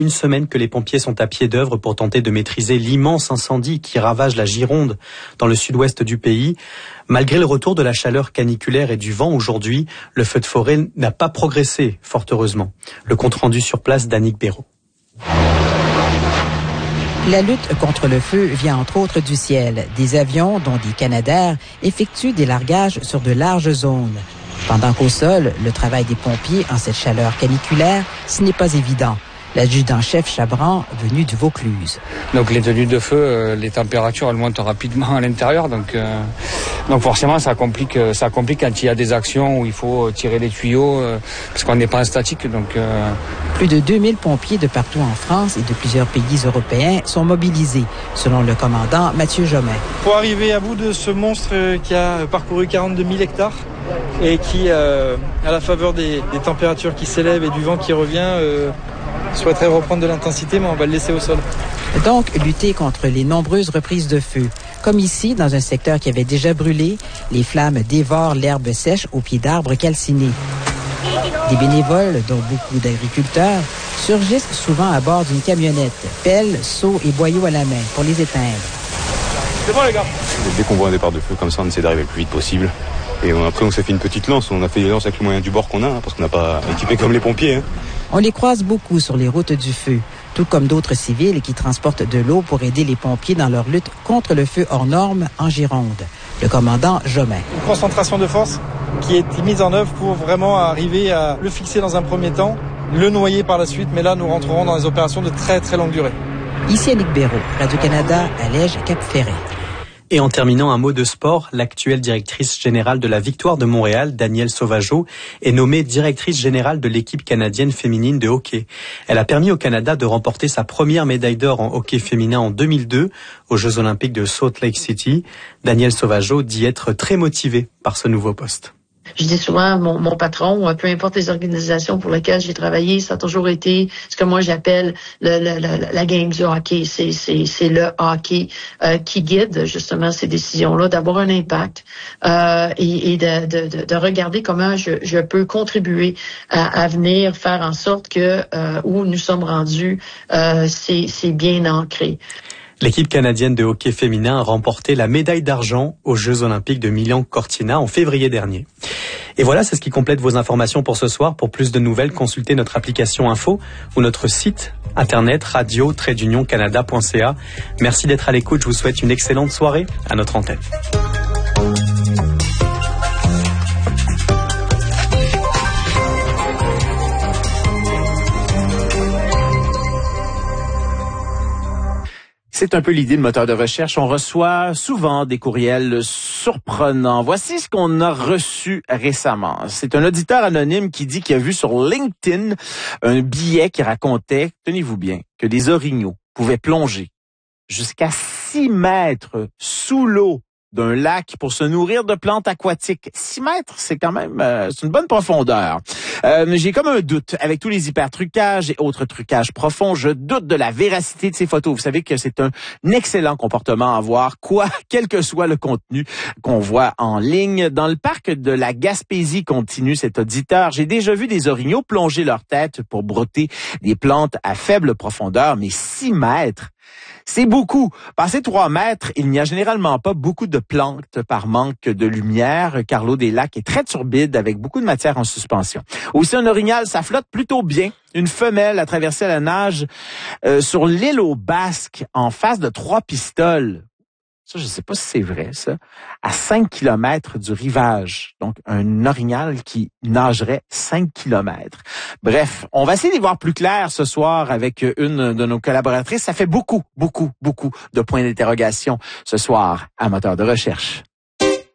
Une semaine que les pompiers sont à pied d'œuvre pour tenter de maîtriser l'immense incendie qui ravage la Gironde dans le sud-ouest du pays. Malgré le retour de la chaleur caniculaire et du vent aujourd'hui, le feu de forêt n'a pas progressé, fort heureusement. Le compte-rendu sur place d'Annick Béraud. La lutte contre le feu vient entre autres du ciel. Des avions, dont des Canadair, effectuent des largages sur de larges zones. Pendant qu'au sol, le travail des pompiers en cette chaleur caniculaire, ce n'est pas évident. L'adjudant-chef Chabran, venu du Vaucluse. Donc les tenues de feu, les températures elles montent rapidement à l'intérieur, donc forcément ça complique quand il y a des actions où il faut tirer les tuyaux parce qu'on n'est pas en statique. Plus de 2000 pompiers de partout en France et de plusieurs pays européens sont mobilisés, selon le commandant Mathieu Jomet. Pour arriver à bout de ce monstre qui a parcouru 42 000 hectares et qui, à la faveur des températures qui s'élèvent et du vent qui revient, souhaiterait reprendre de l'intensité, mais on va le laisser au sol. Donc, lutter contre les nombreuses reprises de feu. Comme ici, dans un secteur qui avait déjà brûlé, les flammes dévorent l'herbe sèche au pied d'arbres calcinés. Des bénévoles, dont beaucoup d'agriculteurs, surgissent souvent à bord d'une camionnette, pelles, seaux et boyaux à la main pour les éteindre. C'est bon, les gars. Dès qu'on voit un départ de feu comme ça, on essaie d'arriver le plus vite possible. Et après, on s'est fait une petite lance. On a fait des lances avec le moyen du bord qu'on a, parce qu'on n'a pas équipé comme les pompiers. On les croise beaucoup sur les routes du feu, tout comme d'autres civils qui transportent de l'eau pour aider les pompiers dans leur lutte contre le feu hors norme en Gironde. Le commandant Jomet. Une concentration de force qui est mise en œuvre pour vraiment arriver à le fixer dans un premier temps, le noyer par la suite, mais là, nous rentrerons dans des opérations de très très longue durée. Ici Annick Béraud, Radio-Canada, Allège, Cap-Ferret. Et en terminant, un mot de sport, l'actuelle directrice générale de la Victoire de Montréal, Danielle Sauvageau, est nommée directrice générale de l'équipe canadienne féminine de hockey. Elle a permis au Canada de remporter sa première médaille d'or en hockey féminin en 2002 aux Jeux Olympiques de Salt Lake City. Danielle Sauvageau dit être très motivée par ce nouveau poste. Je dis souvent, mon patron, peu importe les organisations pour lesquelles j'ai travaillé, ça a toujours été ce que moi j'appelle la game du hockey. C'est le hockey qui guide justement ces décisions-là, d'avoir un impact et de regarder comment je peux contribuer à venir faire en sorte que où nous sommes rendus, c'est bien ancré. L'équipe canadienne de hockey féminin a remporté la médaille d'argent aux Jeux Olympiques de Milan-Cortina en février dernier. Et voilà, c'est ce qui complète vos informations pour ce soir. Pour plus de nouvelles, consultez notre application Info ou notre site internet radio-canada.ca. Merci d'être à l'écoute. Je vous souhaite une excellente soirée à notre antenne. C'est un peu l'idée de moteur de recherche. On reçoit souvent des courriels surprenants. Voici ce qu'on a reçu récemment. C'est un auditeur anonyme qui dit qu'il a vu sur LinkedIn un billet qui racontait, tenez-vous bien, que des orignaux pouvaient plonger jusqu'à 6 mètres sous l'eau d'un lac pour se nourrir de plantes aquatiques. 6 mètres, c'est quand même c'est une bonne profondeur. J'ai comme un doute. Avec tous les hypertrucages et autres trucages profonds, je doute de la véracité de ces photos. Vous savez que c'est un excellent comportement à avoir, quel que soit le contenu qu'on voit en ligne. Dans le parc de la Gaspésie, continue cet auditeur, j'ai déjà vu des orignaux plonger leur tête pour broter des plantes à faible profondeur, mais 6 mètres, c'est beaucoup. Passé 3 mètres, il n'y a généralement pas beaucoup de plantes par manque de lumière, car l'eau des lacs est très turbide avec beaucoup de matière en suspension. Aussi, un orignal, ça flotte plutôt bien. Une femelle a traversé la nage sur l'île aux Basques en face de 3 pistoles. Ça, je ne sais pas si c'est vrai, ça. À 5 kilomètres du rivage. Donc, un orignal qui nagerait 5 kilomètres. Bref, on va essayer d'y voir plus clair ce soir avec une de nos collaboratrices. Ça fait beaucoup de points d'interrogation ce soir à Moteur de recherche.